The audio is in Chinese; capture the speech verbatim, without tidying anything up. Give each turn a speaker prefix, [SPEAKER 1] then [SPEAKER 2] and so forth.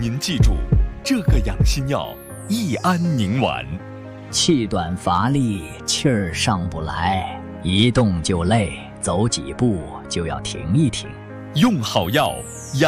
[SPEAKER 1] 您记住，这个养心药益安宁丸。
[SPEAKER 2] 气短乏力，气儿上不来，一动就累，走几步就要停一停。
[SPEAKER 1] 用好药养